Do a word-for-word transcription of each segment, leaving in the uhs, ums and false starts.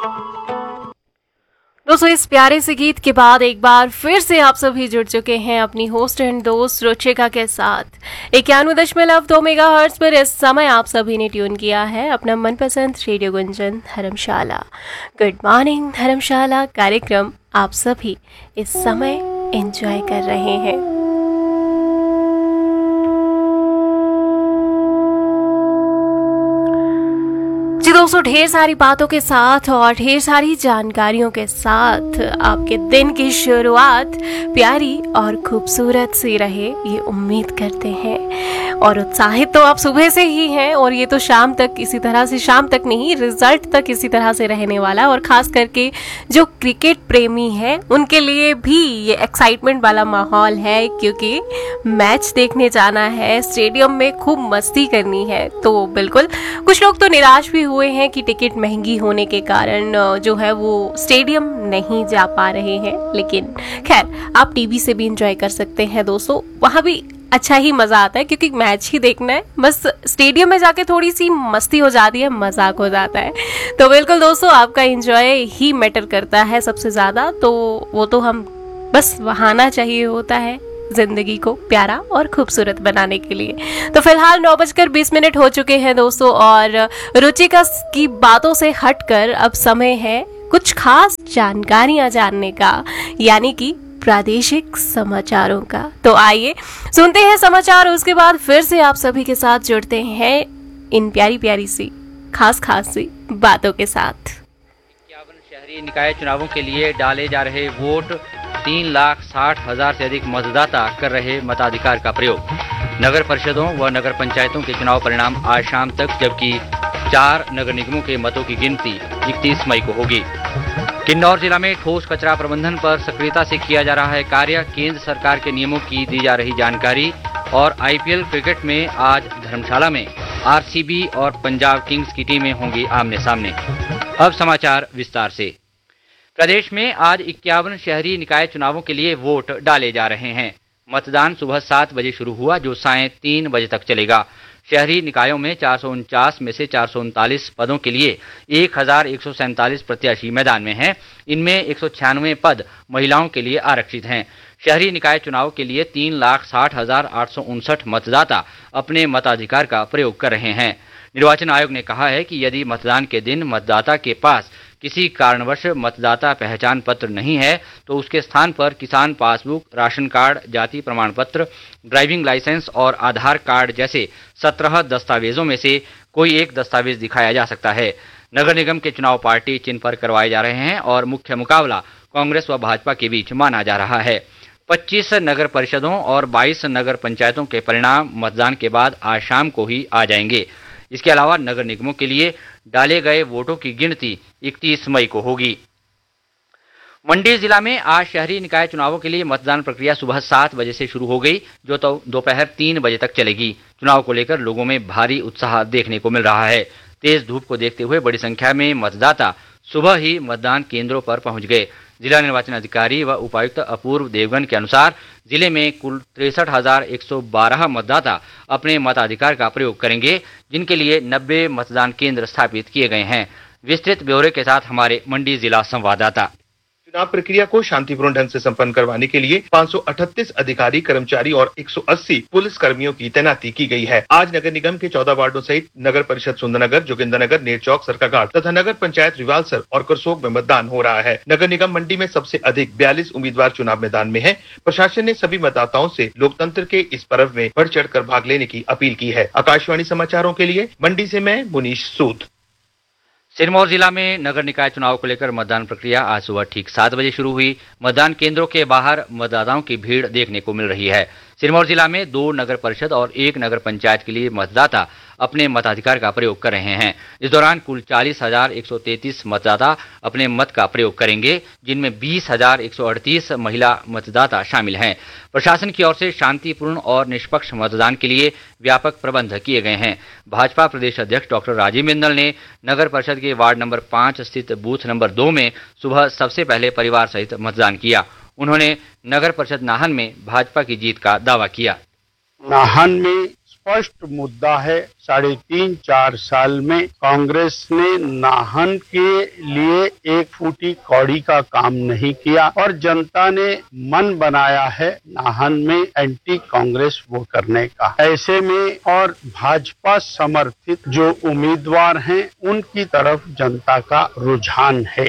दोस्तों, इस प्यारे से गीत के बाद एक बार फिर से आप सभी जुड़ चुके हैं अपनी होस्ट एंड दोस्त रुचिका के साथ इक्यानवे दशमलव दो मेगा हर्ट्ज पर। इस समय आप सभी ने ट्यून किया है अपना मनपसंद रेडियो गुंजन धर्मशाला। गुड मॉर्निंग धर्मशाला कार्यक्रम आप सभी इस समय एंजॉय कर रहे हैं। जी दोस्तों, ढेर सारी बातों के साथ और ढेर सारी जानकारियों के साथ आपके दिन की शुरुआत प्यारी और खूबसूरत सी रहे, ये उम्मीद करते हैं। और उत्साहित तो आप सुबह से ही हैं और ये तो शाम तक इसी तरह से, शाम तक नहीं, रिजल्ट तक इसी तरह से रहने वाला। और खास करके जो क्रिकेट प्रेमी हैं उनके लिए भी ये एक्साइटमेंट वाला माहौल है, क्योंकि मैच देखने जाना है, स्टेडियम में खूब मस्ती करनी है। तो बिल्कुल कुछ लोग तो निराश भी हुए हैं कि टिकट महंगी होने के कारण जो है वो स्टेडियम नहीं जा पा रहे हैं, लेकिन खैर आप टीवी से भी एंजॉय कर सकते हैं दोस्तों। वहाँ भी अच्छा ही मजा आता है, क्योंकि मैच ही देखना है, बस स्टेडियम में जाके थोड़ी सी मस्ती हो जाती है, मजाक हो जाता है। तो बिल्कुल दोस्तों, आपका एंजॉय ही मैटर करता है सबसे ज्यादा। तो वो तो हम बस बहाना चाहिए होता है जिंदगी को प्यारा और खूबसूरत बनाने के लिए। तो फिलहाल नौ बजकर बीस मिनट हो चुके हैं दोस्तों, और रुचिका की बातों से हटकर अब समय है कुछ खास जानकारियां जानने का, यानी कि प्रादेशिक समाचारों का। तो आइए सुनते हैं समाचार, उसके बाद फिर से आप सभी के साथ जुड़ते हैं इन प्यारी प्यारी सी खास खास सी बातों के साथ। इक्यावन शहरी निकाय चुनावों के लिए डाले जा रहे वोट, तीन लाख साठ हजार से अधिक मतदाता कर रहे मताधिकार का प्रयोग। नगर परिषदों व नगर पंचायतों के चुनाव परिणाम आज शाम तक, जबकि चार नगर निगमों के मतों की गिनती इकतीस मई को होगी। किन्नौर जिला में ठोस कचरा प्रबंधन पर सक्रियता से किया जा रहा है कार्य। केंद्र सरकार के नियमों की दी जा रही जानकारी। और आईपीएल क्रिकेट में आज धर्मशाला में आरसीबी और पंजाब किंग्स की टीमें होंगी आमने सामने। अब समाचार विस्तार से। प्रदेश में आज इक्यावन शहरी निकाय चुनावों के लिए वोट डाले जा रहे हैं। मतदान सुबह सात बजे शुरू हुआ, जो सायं तीन बजे तक चलेगा। शहरी निकायों में चार सौ उनचास में से चार सौ उनतालीस पदों के लिए एक हजार एक सौ सैंतालीस प्रत्याशी मैदान में हैं। इनमें एक सौ छियानवे पद महिलाओं के लिए आरक्षित हैं। शहरी निकाय चुनाव के लिए तीन लाख साठ हजार आठ सौ उनसठ मतदाता अपने मताधिकार का प्रयोग कर रहे हैं। निर्वाचन आयोग ने कहा है कि यदि मतदान के दिन मतदाता के पास किसी कारणवश मतदाता पहचान पत्र नहीं है, तो उसके स्थान पर किसान पासबुक, राशन कार्ड, जाति प्रमाण पत्र, ड्राइविंग लाइसेंस और आधार कार्ड जैसे सत्रह दस्तावेजों में से कोई एक दस्तावेज दिखाया जा सकता है। नगर निगम के चुनाव पार्टी चिन्ह पर करवाए जा रहे हैं और मुख्य मुकाबला कांग्रेस व भाजपा के बीच माना जा रहा है। पच्चीस नगर परिषदों और बाईस नगर पंचायतों के परिणाम मतदान के बाद आज शाम को ही आ जाएंगे। इसके अलावा नगर निगमों के लिए डाले गए वोटों की गिनती इकतीस मई को होगी। मंडी जिला में आज शहरी निकाय चुनावों के लिए मतदान प्रक्रिया सुबह सात बजे से शुरू हो गई, जो तो दोपहर तीन बजे तक चलेगी। चुनाव को लेकर लोगों में भारी उत्साह देखने को मिल रहा है। तेज धूप को देखते हुए बड़ी संख्या में मतदाता सुबह ही मतदान केंद्रों पर पहुंच गए। जिला निर्वाचन अधिकारी व उपायुक्त अपूर्व देवगन के अनुसार जिले में कुल तिरसठ हजार एक सौ बारह मतदाता अपने मताधिकार का प्रयोग करेंगे, जिनके लिए नब्बे मतदान केंद्र स्थापित किए गए हैं। विस्तृत ब्यौरे के साथ हमारे मंडी जिला संवाददाता। चुनाव प्रक्रिया को शांतिपूर्ण ढंग से संपन्न करवाने के लिए पाँच सौ अड़तीस अधिकारी, कर्मचारी और एक सौ अस्सी पुलिस कर्मियों की तैनाती की गई है। आज नगर निगम के चौदह वार्डों सहित नगर परिषद सुंदरनगर, जोगिंदरनगर, नेरचौक, सरकाघाट तथा नगर पंचायत रिवालसर और करसोग में मतदान हो रहा है। नगर निगम मंडी में सबसे अधिक बयालीस उम्मीदवार चुनाव मैदान में है। प्रशासन ने सभी मतदाताओं से लोकतंत्र के इस पर्व में बढ़ चढ़ कर भाग लेने की अपील की है। आकाशवाणी समाचारों के लिए मंडी से मैं मुनीश सूद। सिरमौर जिला में नगर निकाय चुनाव को लेकर मतदान प्रक्रिया आज सुबह ठीक सात बजे शुरू हुई। मतदान केंद्रों के बाहर मतदाताओं की भीड़ देखने को मिल रही है। सिरमौर जिला में दो नगर परिषद और एक नगर पंचायत के लिए मतदाता अपने मताधिकार का प्रयोग कर रहे हैं। इस दौरान कुल चालीस हजार एक सौ तैंतीस मतदाता अपने मत का प्रयोग करेंगे, जिनमें बीस हजार एक सौ अड़तीस महिला मतदाता शामिल हैं। प्रशासन की ओर से शांतिपूर्ण और निष्पक्ष मतदान के लिए व्यापक प्रबंध किए गए हैं। भाजपा प्रदेश अध्यक्ष डॉक्टर राजीव बिंदल ने नगर परिषद के वार्ड नंबर पाँच स्थित बूथ नंबर दो में सुबह सबसे पहले परिवार सहित मतदान किया। उन्होंने नगर परिषद नाहन में भाजपा की जीत का दावा किया। नाहन में स्पष्ट मुद्दा है। साढ़े तीन चार साल में कांग्रेस ने नाहन के लिए एक फूटी कौड़ी का काम नहीं किया और जनता ने मन बनाया है नाहन में एंटी कांग्रेस वोट करने का। ऐसे में और भाजपा समर्थित जो उम्मीदवार हैं उनकी तरफ जनता का रुझान है।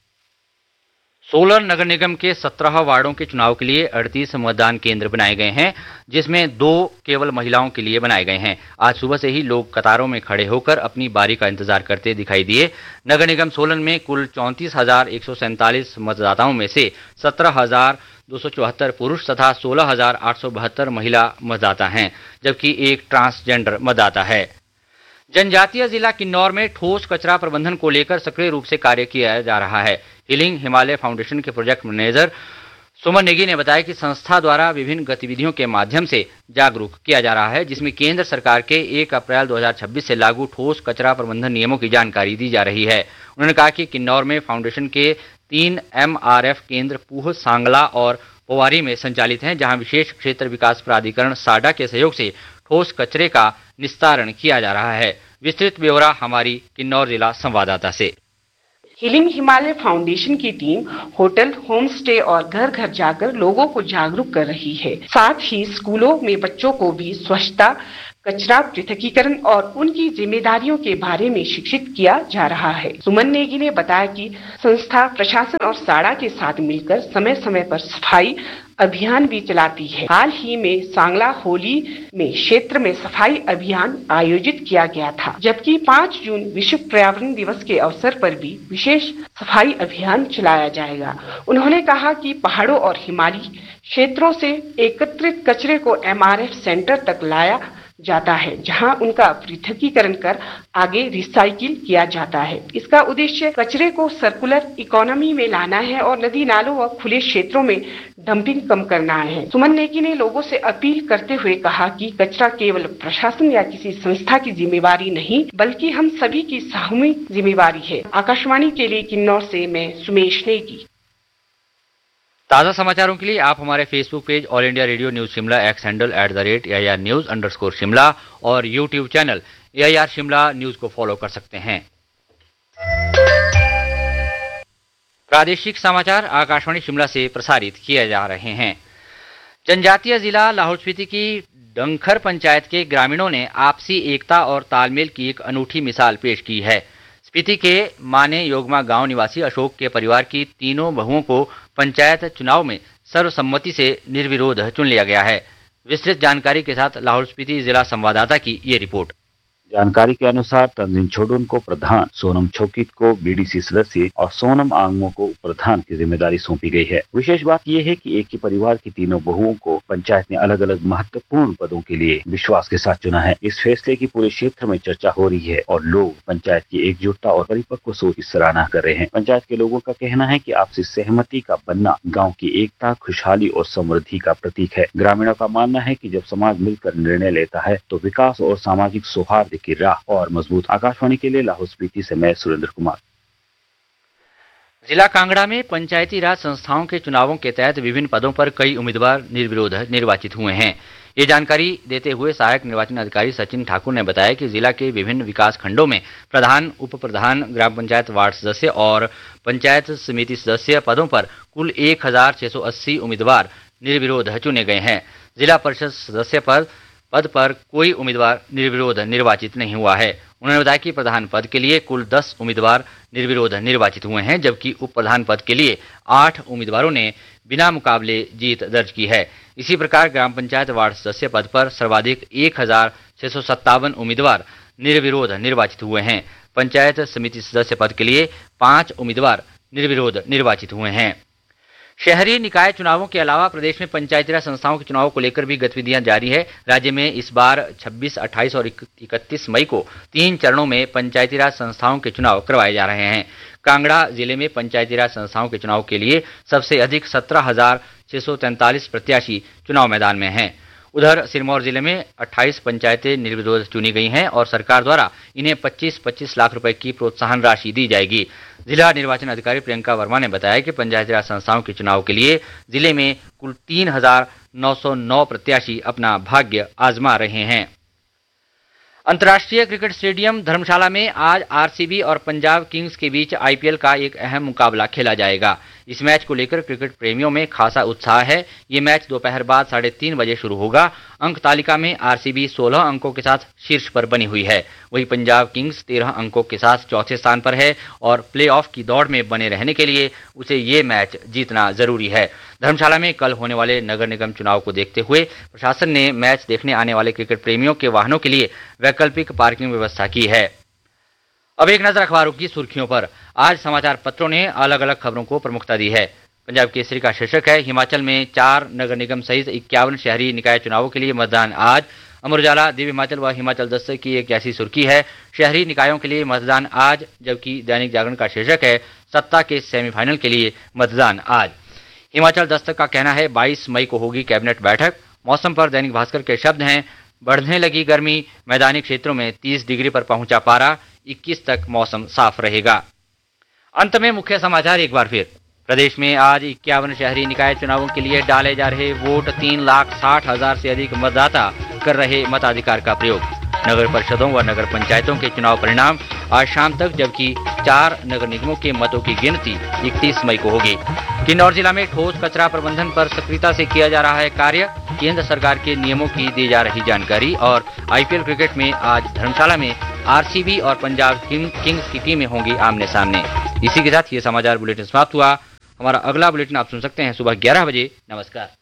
सोलन नगर निगम के सत्रह वार्डों के चुनाव के लिए अड़तीस मतदान केंद्र बनाए गए हैं, जिसमें दो केवल महिलाओं के लिए बनाए गए हैं। आज सुबह से ही लोग कतारों में खड़े होकर अपनी बारी का इंतजार करते दिखाई दिए। नगर निगम सोलन में कुल चौंतीस हजार एक सौ सैंतालीस मतदाताओं में से सत्रह हजार दो सौ चौहत्तर पुरुष तथा सोलह हजार आठ सौ बहत्तर महिला मतदाता हैं, जबकि एक ट्रांसजेंडर मतदाता है। जनजातीय जिला किन्नौर में ठोस कचरा प्रबंधन को लेकर सक्रिय रूप से कार्य किया जा रहा है। हीलिंग हिमालय फाउंडेशन के प्रोजेक्ट मैनेजर सुमन नेगी ने बताया कि संस्था द्वारा विभिन्न गतिविधियों के माध्यम से जागरूक किया जा रहा है, जिसमें केंद्र सरकार के एक अप्रैल दो हज़ार छब्बीस से लागू ठोस कचरा प्रबंधन नियमों की जानकारी दी जा रही है। उन्होंने कहा कि किन्नौर में फाउंडेशन के तीन एम आर एफ केंद्र पूह, सांगला और पोवारी में संचालित हैं, जहां विशेष क्षेत्र विकास प्राधिकरण साडा के सहयोग से ठोस कचरे का निस्तारण किया जा रहा है। विस्तृत ब्यौरा हमारी किन्नौर जिला संवाददाता से। हीलिंग हिमालय फाउंडेशन की टीम होटल, होम स्टे और घर घर जाकर लोगों को जागरूक कर रही है। साथ ही स्कूलों में बच्चों को भी स्वच्छता, कचरा पृथकीकरण और उनकी जिम्मेदारियों के बारे में शिक्षित किया जा रहा है। सुमन नेगी ने बताया कि संस्था प्रशासन और साडा के साथ मिलकर समय समय पर सफाई अभियान भी चलाती है। हाल ही में सांगला होली में क्षेत्र में सफाई अभियान आयोजित किया गया था, जबकि पाँच जून विश्व पर्यावरण दिवस के अवसर पर भी विशेष सफाई अभियान चलाया जाएगा। उन्होंने कहा कि पहाड़ों और हिमालयी क्षेत्रों से एकत्रित कचरे को एम आर एफ सेंटर तक लाया जाता है, जहां उनका पृथकीकरण कर आगे रिसाइकिल किया जाता है। इसका उद्देश्य कचरे को सर्कुलर इकोनॉमी में लाना है और नदी नालों व खुले क्षेत्रों में डंपिंग कम करना है। सुमन नेगी ने लोगों से अपील करते हुए कहा कि कचरा केवल प्रशासन या किसी संस्था की जिम्मेवारी नहीं, बल्कि हम सभी की सामूहिक जिम्मेवारी है। आकाशवाणी के लिए किन्नौर से मैं सुमेश नेगी। ताज़ा समाचारों के लिए आप हमारे Facebook page all India radio news Shimla, x handle at the rate A I R news under score Shimla और YouTube channel A I R Shimla news को फॉलो कर सकते हैं। प्रादेशिक समाचार आकाशवाणी शिमला से प्रसारित किए जा रहे हैं। जनजातीय जिला लाहौल स्पीति की डंखर पंचायत के ग्रामीणों ने आपसी एकता और तालमेल की एक अनूठी मिसाल पेश की है। स्पीति के माने योगमा गांव निवासी अशोक के परिवार की तीनों बहुओं को पंचायत चुनाव में सर्वसम्मति से निर्विरोध चुन लिया गया है। विस्तृत जानकारी के साथ लाहौल स्पीति जिला संवाददाता की ये रिपोर्ट। जानकारी के अनुसार तंजीम छोडुन को प्रधान, सोनम छोकित को बीडीसी सदस्य और सोनम आंगमो को प्रधान की जिम्मेदारी सौंपी गई है। विशेष बात यह है कि एक ही परिवार की तीनों बहुओं को पंचायत ने अलग अलग महत्वपूर्ण पदों के लिए विश्वास के साथ चुना है। इस फैसले की पूरे क्षेत्र में चर्चा हो रही है और लोग पंचायत की एकजुटता और परिपक्व सोच की सराहना कर रहे हैं। पंचायत के लोगों का कहना है कि आपसी सहमति का बनना गाँव की एकता, खुशहाली और समृद्धि का प्रतीक है। ग्रामीणों का मानना है कि जब समाज मिलकर निर्णय लेता है तो विकास और सामाजिक सौहार्द की राह और मजबूत। आकाशवाणी के लिए लाहौल स्पीति से मैं सुरेंद्र कुमार। जिला कांगड़ा में पंचायती राज संस्थाओं के चुनावों के तहत विभिन्न पदों पर कई उम्मीदवार निर्विरोध निर्वाचित हुए हैं। ये जानकारी देते हुए सहायक निर्वाचन अधिकारी सचिन ठाकुर ने बताया कि जिला के विभिन्न विकास खंडों में प्रधान, उप प्रधान, ग्राम पंचायत वार्ड सदस्य और पंचायत समिति सदस्य पदों पर कुल एक हजार छह सौ अस्सी उम्मीदवार निर्विरोध चुने गए हैं। जिला परिषद सदस्य पद पद पर कोई उम्मीदवार निर्विरोध निर्वाचित नहीं हुआ है। उन्होंने बताया कि प्रधान पद के लिए कुल दस उम्मीदवार निर्विरोध निर्वाचित हुए हैं, जबकि उप प्रधान पद के लिए आठ उम्मीदवारों ने बिना मुकाबले जीत दर्ज की है। इसी प्रकार ग्राम पंचायत वार्ड सदस्य पद पर सर्वाधिक एक हजार छह सौ सत्तावन उम्मीदवार निर्विरोध निर्वाचित हुए हैं। पंचायत समिति सदस्य पद के लिए पांच उम्मीदवार निर्विरोध निर्वाचित हुए हैं। शहरी निकाय चुनावों के अलावा प्रदेश में पंचायती राज संस्थाओं के चुनाव को लेकर भी गतिविधियां जारी है। राज्य में इस बार छब्बीस, अट्ठाईस और इकतीस मई को तीन चरणों में पंचायती राज संस्थाओं के चुनाव करवाए जा रहे हैं। कांगड़ा जिले में पंचायती राज संस्थाओं के चुनाव के लिए सबसे अधिक सत्रह हजार छह सौ तैंतालीस प्रत्याशी चुनाव मैदान में हैं। उधर सिरमौर जिले में अट्ठाईस पंचायतें निर्विरोध चुनी गई हैं और सरकार द्वारा इन्हें पच्चीस पच्चीस लाख रुपए की प्रोत्साहन राशि दी जाएगी। जिला निर्वाचन अधिकारी प्रियंका वर्मा ने बताया कि पंचायती राज संस्थाओं के चुनाव के लिए जिले में कुल तीन हजार नौ सौ नौ प्रत्याशी अपना भाग्य आजमा रहे हैं। अंतर्राष्ट्रीय क्रिकेट स्टेडियम धर्मशाला में आज आरसीबी और पंजाब किंग्स के बीच आईपीएल का एक अहम मुकाबला खेला जाएगा। इस मैच को लेकर क्रिकेट प्रेमियों में खासा उत्साह है। ये मैच दोपहर बाद साढ़े तीन बजे शुरू होगा। अंक तालिका में आरसीबी सोलह अंकों के साथ शीर्ष पर बनी हुई है, वहीं पंजाब किंग्स तेरह अंकों के साथ चौथे स्थान पर है और प्लेऑफ की दौड़ में बने रहने के लिए उसे ये मैच जीतना जरूरी है। धर्मशाला में कल होने वाले नगर निगम चुनाव को देखते हुए प्रशासन ने मैच देखने आने वाले क्रिकेट प्रेमियों के वाहनों के लिए वैकल्पिक पार्किंग व्यवस्था की है। अब एक नजर अखबारों की सुर्खियों पर। आज समाचार पत्रों ने अलग अलग खबरों को प्रमुखता दी है। पंजाब केसरी का शीर्षक है, हिमाचल में चार नगर निगम सहित इक्यावन शहरी निकाय चुनावों के लिए मतदान आज। अमर उजाला, दिव्य हिमाचल व हिमाचल दस्तक की एक ऐसी सुर्खी है, शहरी निकायों के लिए मतदान आज, जबकि दैनिक जागरण का शीर्षक है, सत्ता के सेमीफाइनल के लिए मतदान आज। हिमाचल दस्तक का कहना है, बाईस मई को होगी कैबिनेट बैठक। मौसम पर दैनिक भास्कर के शब्द हैं, बढ़ने लगी गर्मी, मैदानी क्षेत्रों में तीस डिग्री पर पहुंचा पारा, इक्कीस तक मौसम साफ रहेगा। अंत में मुख्य समाचार एक बार फिर। प्रदेश में आज इक्यावन शहरी निकाय चुनावों के लिए डाले जा रहे वोट, तीन लाख साठ हजार से अधिक मतदाता कर रहे मताधिकार का प्रयोग। नगर परिषदों व नगर पंचायतों के चुनाव परिणाम आज शाम तक, जबकि चार नगर निगमों के मतों की गिनती इकतीस मई को होगी। किन्नौर जिला में ठोस कचरा प्रबंधन पर सक्रियता से किया जा रहा है कार्य, केंद्र सरकार के नियमों की दी जा रही जानकारी। और आईपीएल क्रिकेट में आज धर्मशाला में आरसीबी और पंजाब किंग्स की टीमें होंगी आमने सामने। इसी के साथ ये समाचार बुलेटिन समाप्त हुआ। हमारा अगला बुलेटिन आप सुन सकते हैं सुबह ग्यारह बजे। नमस्कार।